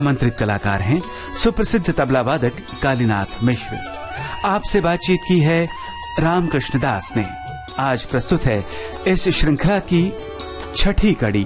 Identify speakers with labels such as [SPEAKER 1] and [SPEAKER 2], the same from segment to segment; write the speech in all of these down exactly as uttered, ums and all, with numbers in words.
[SPEAKER 1] आमंत्रित कलाकार हैं सुप्रसिद्ध तबला वादक कालीनाथ मिश्र। आपसे बातचीत की है रामकृष्ण दास ने। आज प्रस्तुत है इस श्रृंखला की छठी कड़ी।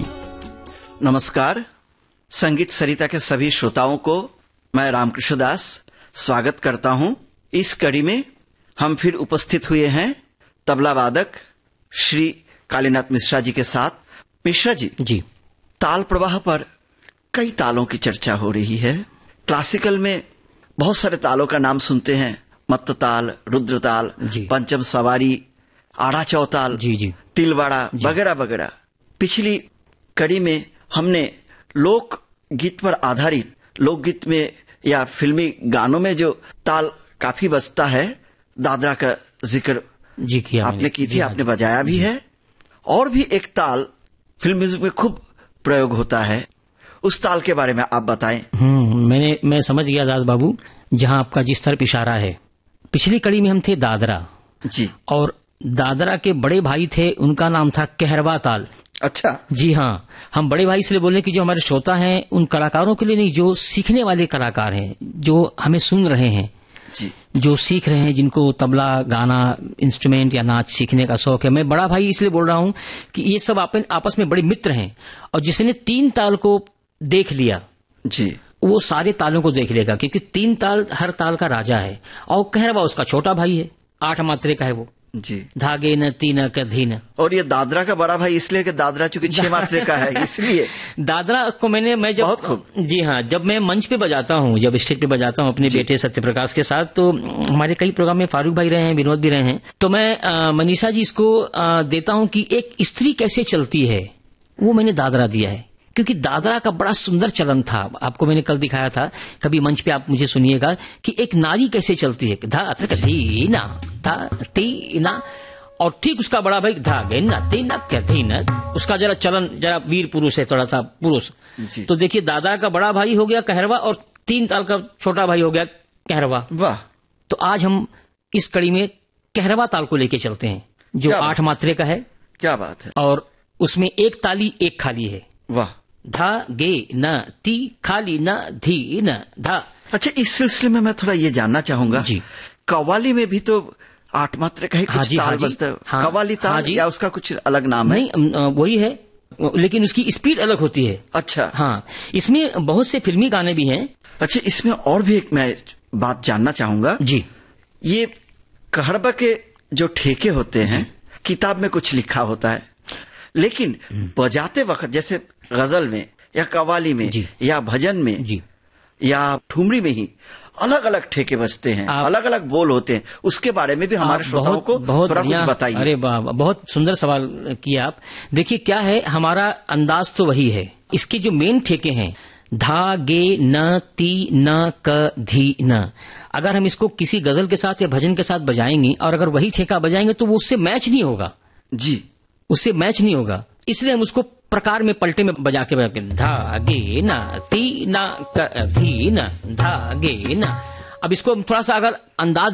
[SPEAKER 2] नमस्कार, संगीत सरिता के सभी श्रोताओं को मैं रामकृष्ण दास स्वागत करता हूं। इस कड़ी में हम फिर उपस्थित हुए हैं तबला वादक श्री कालीनाथ मिश्रा जी के साथ। मिश्रा जी
[SPEAKER 3] जी
[SPEAKER 2] ताल प्रवाह पर कई तालों की चर्चा हो रही है। क्लासिकल में बहुत सारे तालों का नाम सुनते हैं, मत्त ताल, रुद्र ताल, पंचम सवारी, आड़ा चौताल,
[SPEAKER 3] जी जी
[SPEAKER 2] तिलवाड़ा वगैरह वगैरह। पिछली कड़ी में हमने लोक गीत पर आधारित, लोकगीत में या फिल्मी गानों में जो ताल काफी बजता है, दादरा का जिक्र
[SPEAKER 3] जी किया
[SPEAKER 2] आपने की थी, आपने बजाया भी है। और भी एक ताल फिल्म म्यूजिक में खूब प्रयोग होता है, उस ताल के बारे में आप बताएं।
[SPEAKER 3] हम्म मैंने मैं समझ गया दास बाबू, जहां आपका जिस तरफ इशारा है। पिछली कड़ी में हम थे दादरा
[SPEAKER 2] जी,
[SPEAKER 3] और दादरा के बड़े भाई थे, उनका नाम था कहरवा ताल।
[SPEAKER 2] अच्छा
[SPEAKER 3] जी हाँ, हम बड़े भाई इसलिए बोले कि जो हमारे श्रोता हैं उन कलाकारों के लिए नहीं, जो सीखने वाले कलाकार हैं, जो हमें सुन रहे हैं
[SPEAKER 2] जी,
[SPEAKER 3] जो सीख रहे हैं, जिनको तबला, गाना, इंस्ट्रूमेंट या नाच सीखने का शौक है। मैं बड़ा भाई इसलिए बोल रहा हूं कि ये सब आप, आपस में बड़े मित्र हैं, और जिसने तीन ताल को देख लिया
[SPEAKER 2] जी,
[SPEAKER 3] वो सारे तालों को देख लेगा, क्योंकि तीन ताल हर ताल का राजा है, और कहरवा उसका छोटा भाई है, आठ मात्रे का है वो
[SPEAKER 2] जी,
[SPEAKER 3] धागे न तीन क धीन।
[SPEAKER 2] और ये दादरा का बड़ा भाई इसलिए कि दादरा चूंकि छह मात्रे का है, इसलिए
[SPEAKER 3] दादरा को मैंने मैं जब
[SPEAKER 2] बहुत खूब
[SPEAKER 3] जी हाँ, जब मैं मंच पे बजाता हूँ, जब स्टेज पे बजाता हूँ अपने बेटे सत्यप्रकाश के साथ, तो हमारे कई प्रोग्राम में फारूक भाई रहे हैं, विनोद भी रहे हैं, तो मैं आ, मनीषा जी इसको आ, देता हूँ कि एक स्त्री कैसे चलती है, वो मैंने दादरा दिया है। क्योंकि दादरा का बड़ा सुंदर चलन था, आपको मैंने कल दिखाया था, कभी मंच पे आप मुझे सुनिएगा कि एक नारी कैसे चलती है, धा धीना धा तीना, और ठीक उसका बड़ा भाई धागे न तीना धीना, उसका जरा चलन जरा वीर पुरुष है, थोड़ा सा पुरुष। तो देखिए, दादरा का बड़ा भाई हो गया कहरवा, और तीन ताल का छोटा भाई हो गया कहरवा।
[SPEAKER 2] वाह।
[SPEAKER 3] तो आज हम इस कड़ी में कहरवा ताल को लेके चलते हैं, जो आठ मात्रे का है।
[SPEAKER 2] क्या बात है।
[SPEAKER 3] और उसमें एक ताली एक खाली है।
[SPEAKER 2] वाह।
[SPEAKER 3] धा गे न ती खाली न धी न धा।
[SPEAKER 2] अच्छा, इस सिलसिले में मैं थोड़ा ये जानना चाहूंगा
[SPEAKER 3] जी,
[SPEAKER 2] कव्वाली में भी तो आठ मात्रे का ही कुछ
[SPEAKER 3] हाँ जी,
[SPEAKER 2] ताल
[SPEAKER 3] हाँ
[SPEAKER 2] बजता है।
[SPEAKER 3] हाँ,
[SPEAKER 2] कव्वाली ताल,
[SPEAKER 3] हाँ जी,
[SPEAKER 2] या उसका कुछ अलग नाम है?
[SPEAKER 3] नहीं, वही है, लेकिन उसकी स्पीड अलग होती है।
[SPEAKER 2] अच्छा
[SPEAKER 3] हाँ, इसमें बहुत से फिल्मी गाने भी हैं।
[SPEAKER 2] अच्छा, इसमें और भी एक मैं बात जानना चाहूंगा
[SPEAKER 3] जी।
[SPEAKER 2] ये कहरबा के जो ठेके होते हैं, किताब में कुछ लिखा होता है, लेकिन बजाते वक्त जैसे गजल में या कव्वाली में या भजन में
[SPEAKER 3] जी,
[SPEAKER 2] या ठुमरी में ही अलग अलग ठेके बजते हैं, अलग अलग बोल होते हैं। उसके बारे में भी हमारे श्रोताओं को थोड़ा कुछ बताइए।
[SPEAKER 3] अरे वाह, बहुत सुंदर सवाल किया आप। देखिए, क्या है, हमारा अंदाज तो वही है। इसके जो मेन ठेके हैं, धा गे न ती न क धी न, अगर हम इसको किसी गजल के साथ या भजन के साथ बजाएंगे और अगर वही ठेका बजाएंगे तो वो उससे मैच नहीं होगा
[SPEAKER 2] जी, उससे
[SPEAKER 3] मैच नहीं होगा। इसलिए हम उसको प्रकार में पलटे में बजा के बजा के धा गे न ती न क धी न धा गे न। अब इसको थोड़ा सा अगर अंदाज